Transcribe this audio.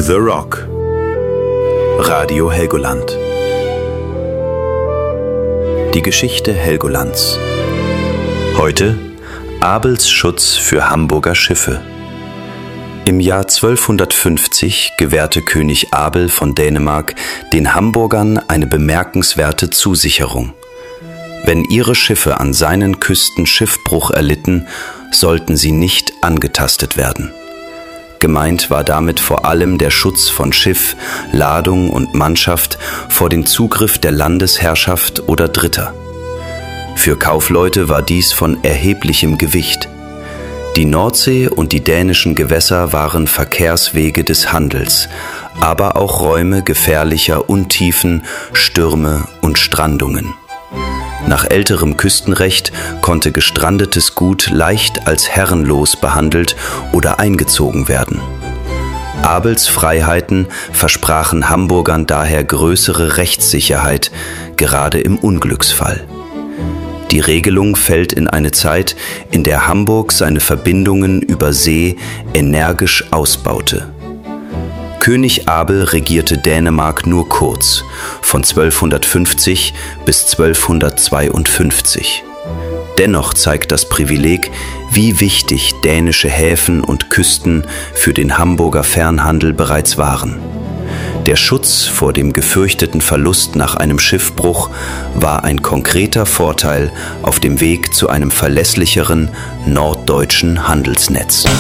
The Rock. Radio Helgoland. Die Geschichte Helgolands. Heute Abels Schutz für Hamburger Schiffe. Im Jahr 1250 gewährte König Abel von Dänemark den Hamburgern eine bemerkenswerte Zusicherung. Wenn ihre Schiffe an seinen Küsten Schiffbruch erlitten, sollten sie nicht angetastet werden. Gemeint war damit vor allem der Schutz von Schiff, Ladung und Mannschaft vor dem Zugriff der Landesherrschaft oder Dritter. Für Kaufleute war dies von erheblichem Gewicht. Die Nordsee und die dänischen Gewässer waren Verkehrswege des Handels, aber auch Räume gefährlicher Untiefen, Stürme und Strandungen. Nach älterem Küstenrecht konnte gestrandetes Gut leicht als herrenlos behandelt oder eingezogen werden. Abels Freiheiten versprachen Hamburgern daher größere Rechtssicherheit, gerade im Unglücksfall. Die Regelung fällt in eine Zeit, in der Hamburg seine Verbindungen über See energisch ausbaute. König Abel regierte Dänemark nur kurz, von 1250 bis 1252. Dennoch zeigt das Privileg, wie wichtig dänische Häfen und Küsten für den Hamburger Fernhandel bereits waren. Der Schutz vor dem gefürchteten Verlust nach einem Schiffbruch war ein konkreter Vorteil auf dem Weg zu einem verlässlicheren norddeutschen Handelsnetz.